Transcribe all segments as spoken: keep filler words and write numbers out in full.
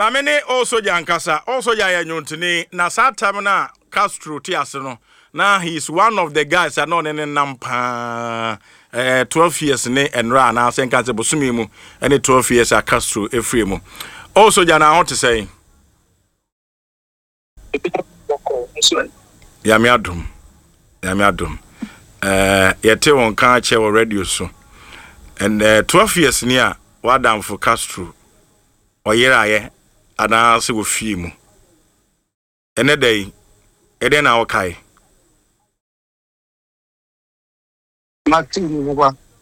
Mamene also Jankasa, also Jayanuntini, Nasa Tamana Castro Tiasano. Now he's one of the guys that know in Nampa uh, twelve years ne and ran now saying Kazabusumimu and twelve years at Castro Efremo. Also, Jana, I want to say Yamiadum. Yamiadum. Uh, Yete on catch our radio so. And uh, twelve years near what down for Castro or year and I also with Fimu. And a day, and then our Kai. Martin,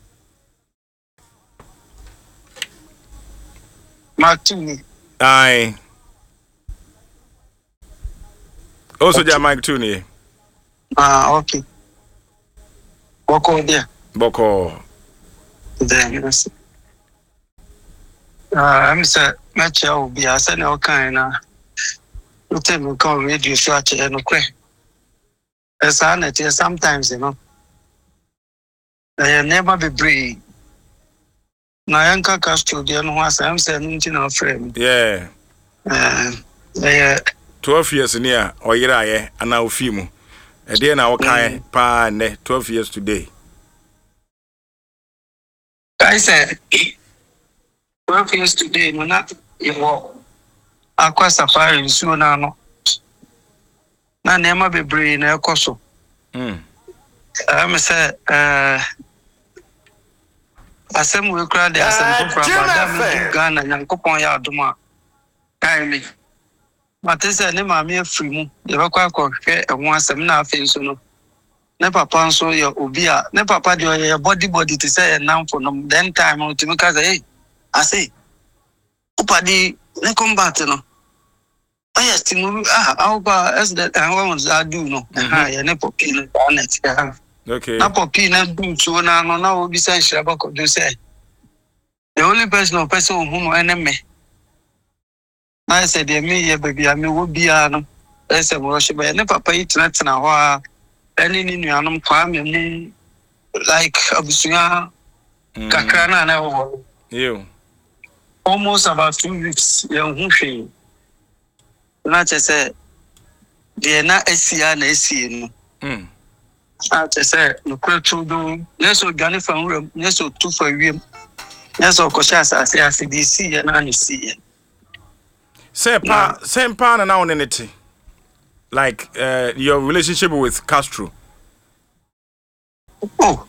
Martin. Aye. Also, okay. Mike Tuni. Ah, okay. Boko there. Boko. Then, yes. Ah, I'm saying, match will be a send all kind of. You tell me, come radio short and okay. As I know, sometimes, you know. I never be brave. Nayanka Castro, the other one, I'm saying, you know, friend. Yeah. Uh, yeah. twelve years near, or year, and now Fimu. A day now, Kai, pa, ne, twelve years today. I said, twelve years today, no, not you walk. Aqua safari, soon, no. Na never be brave, no, coso. Hm. I'm say, uh, asem we crowd the asem for Madame Ghana and Coupon Yarduma. Kindly. But this is a name of free moon. The Roca and one seminar face. No, never panso your ubia, never pad your body body to say a noun for them. Then time to make us say, I say, Upadi, ne combat. No, I yes, Timu, ah, Alba, as that I want to do no, and I never kill it. Okay. Napo Pina do so now, now will be saying Shabako do say. The only person or person whom enemy. I said, dear me, baby, I mean, would be an as a worship, I never pay it not now. Any new anum kwame like Abusia Kakrana now. You Almost about two weeks, young Hushi. Not just say, dear, not a C N A C. hm. I just said, no, to do, yes, or Ghana from room, yes, or two for you. Yes, or Coshas, I say, I see D C and I see it. Say, pa, same pan and now on anything. Like uh, your relationship with Castro. Oh,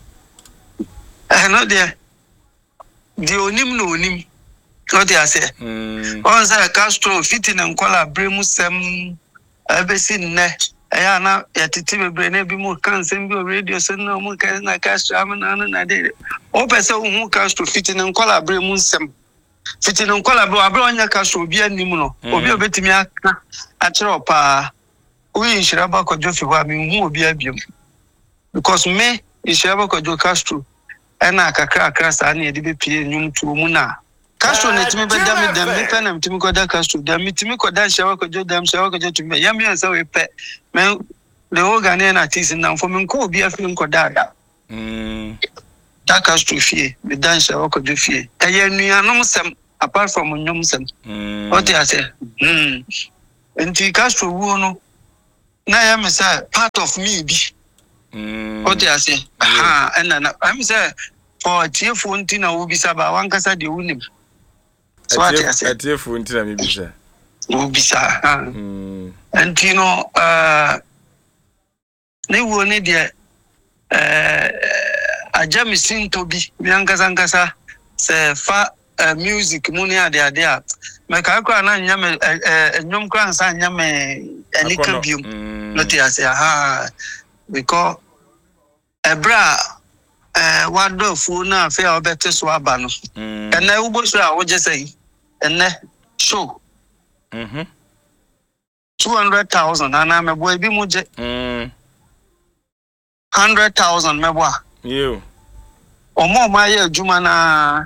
I know there. The onim no onim. What I say? Once I Castro fitting and call a bremusem, I've seen net. I na yatiti bebrene bi mo kan sem bi radio so na mo kan na Castro amana na dey o pese hu Castro fitting and call a bremusem fitting and call a bro abro anya Castro bi anim no obi obetimi aka a kire opa we inshiraba kojo fi wa mi hu obi abiem because me inshiraba kojo Castro ana kakra akra sa na yede be pie nyum tuo mu na Castro na timi be dam dam me pe na timi koda Castro dam timi koda shawa kojo dam shawa kojo timi yam yan sa we pe me the whole Ghanaian artist now for me ko obi afin koda da mm that Castro fie me dan shawa kojo fie e ye nuanom sem apart from nyum sem what I say mm enti Castro wo no na ya me say part of me bi mm what I say ah and na I'm say for tie phone tina wo bi saba wan kasa de wunim. So what I say? I tell you, until I be sir. Ubisa. Hmm. And you know, uh, they will need the uh, a jam is seen to be Bianca Sankasa, say fa music, money are there. There. My calculator, and yam a young grandson, and yam a nickel view. Not I say, ah, because a bra. Uh, what do food now? Fair better swabano. And I will just say, and show. Mm-hmm. Two hundred thousand, and I'm a boy, be much. Mm. Hundred thousand, me boy. You. Or more, my year, Jumana.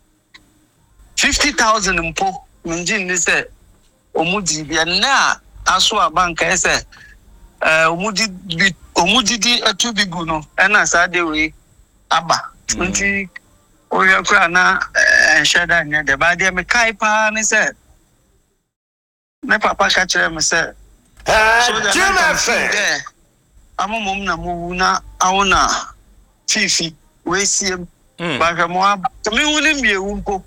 Fifty thousand in po. Minjin, they said, Omudi, be a na. Aswa bank, I said, uh, Omudi, Omudi, a two big no, and I said, the way. Abba, twenty. Oh, you're crying now, and shut down the body. I'm a kaipa, and he said, ne papa ka kire me say so the amomom na mu na awona fifi we siem ba hwe mo aba me wuni miewu mpo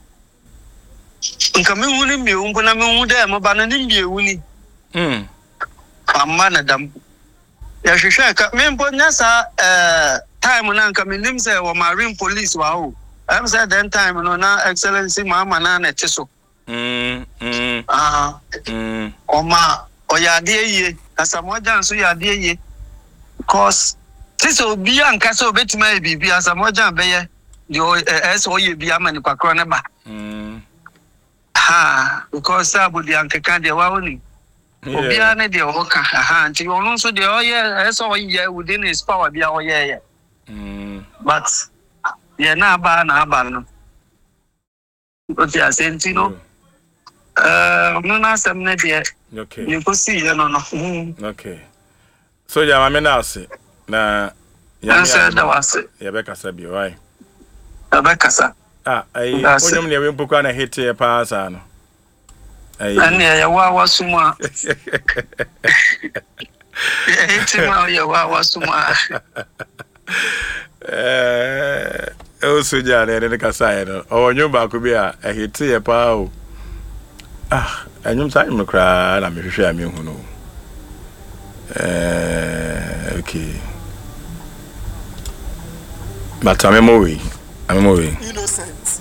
nka me wuni miewu mpo na me wu de mo ba na ni miewu ni mm amma na dam ya hwehwe ka me mpo nyasa eh time na nka me nim say wo marine police wa ho am say then time no na excellency mama na na tiso mm mm ah mm oma oyade ye asamoja nso yade ye cause this obi anka so betima e bibi asamoja beye the eso ye bi amani kwakro ne ba mm ha because abudi anka kan de wa oni obi ane de o ka ha nti ono nso de o ye eso ye within his power bia o ye ye mm but ye na ba na aba no o ti asenti no eh no na sem ne de okay you go see you no no okay so ya mama na ase na ya say da wase ya be kasa bi why ya be kasa ah ai onyom ne we mpokwa na hit e pa asa no ai ani ya wa wasuma ya hit ma ya wa wasuma eh o so ja ne ne kasa ya no onyom ba ko bi a hit e pa o ah anyum sa nyum kra na me hwehwe ami hu no eh okay but I'm moving I'm moving innocent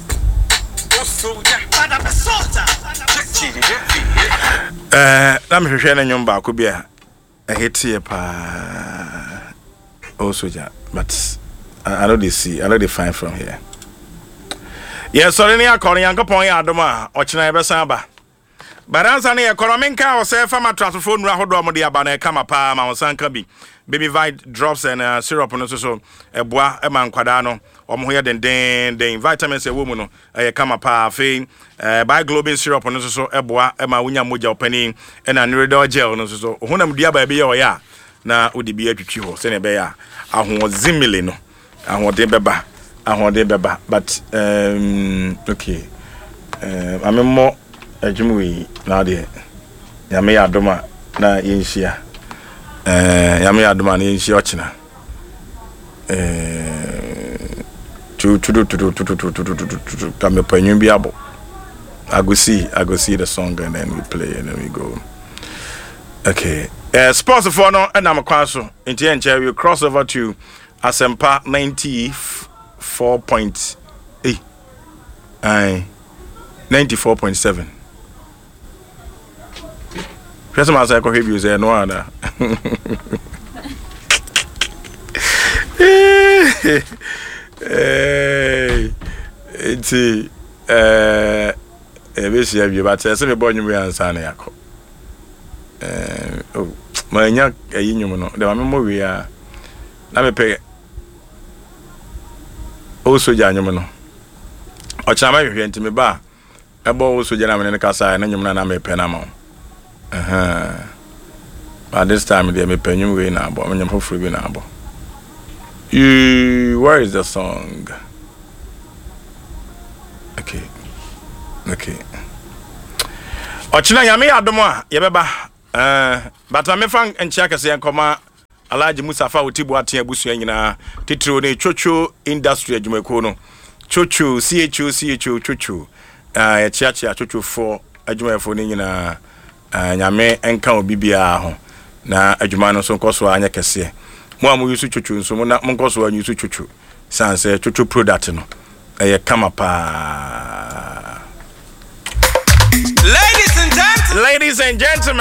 eh na me hwehwe na nyum ba ko bia a hitie pa also ja but I, I know they see I know they find from here yeah sorry ni akọrin yankopon ya adoma o china be san ba baransa ne economy nka o se fama transfer nura hodo mo de aba na kama pa ma onsanka bi baby vite drops and uh, syrup no so so eboa e man kwada no o mo ye den den den vitamins e wo mu no e kama pa fe eh by globin syrup no so so eboa e ma wonya moja opani e na nredo gel no so so honam dua ba be ye o ya na odi bi atwitwi ho se ne be ya ahozimile no ahode beba ahode beba but um okay um amemo ajumwe na de ya me adoma na yenhia eh ya me adoma na yenhia ochina eh tu tu tu tu tu tu tu kame panyu bi abo I go see I go see the song and then we play and then we go okay uh sponsor for no and I'm kwaso into enche we cross over to Asempa ninety-four point eight I ninety-four point seven First time I say coffee views no other. Eh, it's eh, e be share bi but say me boy nyum yansa na yakọ. Eh, oh, my nya ayi nyum no. De ma me mo wi a na me pe o soja nyum no. O chama hwehwe ntime ba. E bo o soja na me ne kasa na nyum na na me pe na ma. Uh-huh. But this time they me penyu we na abo, me nyam free we na abo. You where is the song? Okay. Okay. Ochina yame adomo a ye beba. Eh, but me fan enchia kase enkoma Alhaji Musafa Otibu aten abusu nyina titiro ne chocho industry adwumako no. Chocho C H O C H O chocho. Ah, e chia chia chocho for adwumafo ne nyina nyame enka obibia ho na adwuma no so nkoso anya kese mo amu yusu chuchu nso mo na nkoso anyu yusu chuchu sanse chuchu product no eye kama pa. Ladies and gentlemen ladies and gentlemen